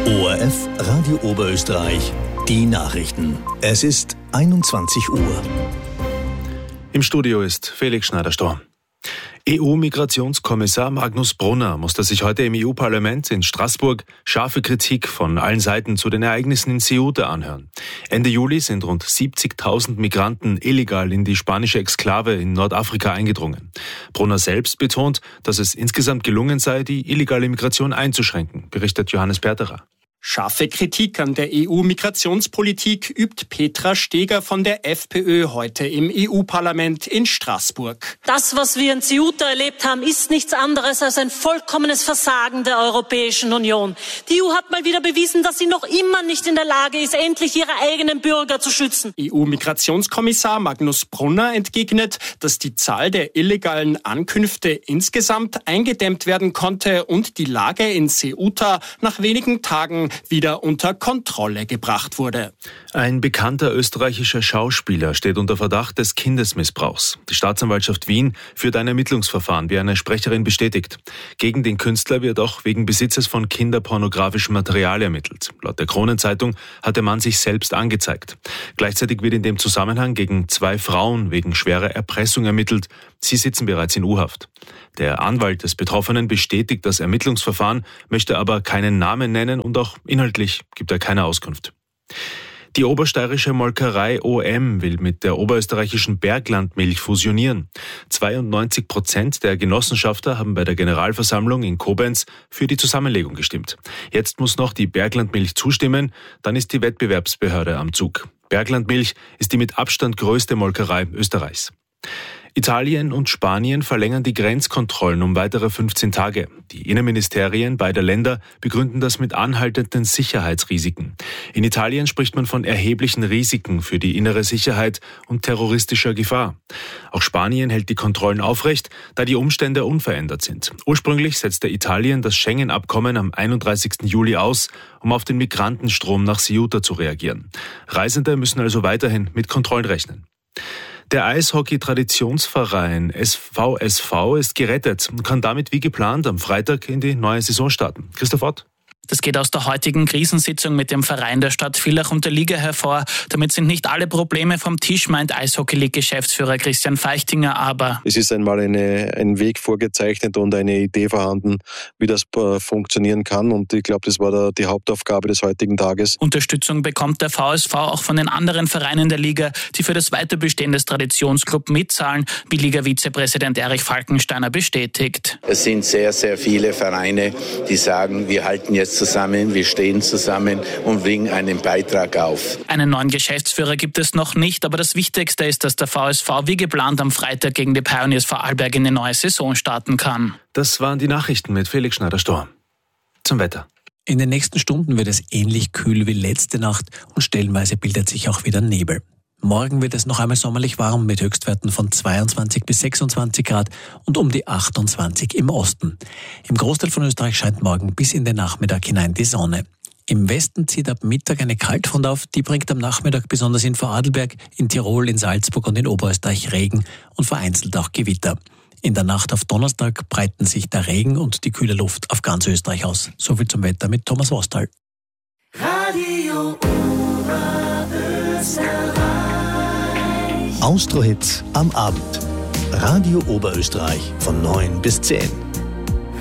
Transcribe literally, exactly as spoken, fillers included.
O R F Radio Oberösterreich, die Nachrichten. Es ist einundzwanzig Uhr. Im Studio ist Felix Schneider-Storm. E U-Migrationskommissar Magnus Brunner musste sich heute im E U-Parlament in Straßburg scharfe Kritik von allen Seiten zu den Ereignissen in Ceuta anhören. Ende Juli sind rund siebzigtausend Migranten illegal in die spanische Exklave in Nordafrika eingedrungen. Brunner selbst betont, dass es insgesamt gelungen sei, die illegale Migration einzuschränken, berichtet Johannes Perterer. Scharfe Kritik an der E U-Migrationspolitik übt Petra Steger von der FPÖ heute im E U-Parlament in Straßburg. Das, was wir in Ceuta erlebt haben, ist nichts anderes als ein vollkommenes Versagen der Europäischen Union. Die E U hat mal wieder bewiesen, dass sie noch immer nicht in der Lage ist, endlich ihre eigenen Bürger zu schützen. E U-Migrationskommissar Magnus Brunner entgegnet, dass die Zahl der illegalen Ankünfte insgesamt eingedämmt werden konnte und die Lage in Ceuta nach wenigen Tagen wieder unter Kontrolle gebracht wurde. Ein bekannter österreichischer Schauspieler steht unter Verdacht des Kindesmissbrauchs. Die Staatsanwaltschaft Wien führt ein Ermittlungsverfahren, wie eine Sprecherin bestätigt. Gegen den Künstler wird auch wegen Besitzes von kinderpornografischem Material ermittelt. Laut der Kronenzeitung hat der Mann sich selbst angezeigt. Gleichzeitig wird in dem Zusammenhang gegen zwei Frauen wegen schwerer Erpressung ermittelt. Sie sitzen bereits in U-Haft. Der Anwalt des Betroffenen bestätigt das Ermittlungsverfahren, möchte aber keinen Namen nennen und auch inhaltlich gibt er keine Auskunft. Die obersteirische Molkerei O M will mit der oberösterreichischen Berglandmilch fusionieren. zweiundneunzig Prozent der Genossenschafter haben bei der Generalversammlung in Koblenz für die Zusammenlegung gestimmt. Jetzt muss noch die Berglandmilch zustimmen, dann ist die Wettbewerbsbehörde am Zug. Berglandmilch ist die mit Abstand größte Molkerei Österreichs. Italien und Spanien verlängern die Grenzkontrollen um weitere fünfzehn Tage. Die Innenministerien beider Länder begründen das mit anhaltenden Sicherheitsrisiken. In Italien spricht man von erheblichen Risiken für die innere Sicherheit und terroristischer Gefahr. Auch Spanien hält die Kontrollen aufrecht, da die Umstände unverändert sind. Ursprünglich setzte Italien das Schengen-Abkommen am einunddreißigsten Juli aus, um auf den Migrantenstrom nach Ceuta zu reagieren. Reisende müssen also weiterhin mit Kontrollen rechnen. Der Eishockey-Traditionsverein S V S V ist gerettet und kann damit wie geplant am Freitag in die neue Saison starten. Christoph Ott. Das geht aus der heutigen Krisensitzung mit dem Verein der Stadt Villach und der Liga hervor. Damit sind nicht alle Probleme vom Tisch, meint Eishockey-League-Geschäftsführer Christian Feichtinger, aber es ist einmal eine, ein Weg vorgezeichnet und eine Idee vorhanden, wie das äh, funktionieren kann. Und ich glaube, das war da die Hauptaufgabe des heutigen Tages. Unterstützung bekommt der V S V auch von den anderen Vereinen der Liga, die für das Weiterbestehen des Traditionsclub mitzahlen, wie Liga-Vizepräsident Erich Falkensteiner bestätigt. Es sind sehr, sehr viele Vereine, die sagen, wir halten jetzt zusammen, wir stehen zusammen und bringen einen Beitrag auf. Einen neuen Geschäftsführer gibt es noch nicht, aber das Wichtigste ist, dass der V S V wie geplant am Freitag gegen die Pioneers Vorarlberg in die neue Saison starten kann. Das waren die Nachrichten mit Felix Schneider-Storm. Zum Wetter. In den nächsten Stunden wird es ähnlich kühl wie letzte Nacht und stellenweise bildet sich auch wieder Nebel. Morgen wird es noch einmal sommerlich warm mit Höchstwerten von zweiundzwanzig bis sechsundzwanzig Grad und um die achtundzwanzig im Osten. Im Großteil von Österreich scheint morgen bis in den Nachmittag hinein die Sonne. Im Westen zieht ab Mittag eine Kaltfront auf, die bringt am Nachmittag besonders in Vorarlberg, in Tirol, in Salzburg und in Oberösterreich Regen und vereinzelt auch Gewitter. In der Nacht auf Donnerstag breiten sich der Regen und die kühle Luft auf ganz Österreich aus. Soviel zum Wetter mit Thomas Wostal. Radio Oberösterreich. Austro-Hits am Abend. Radio Oberösterreich von neun bis zehn.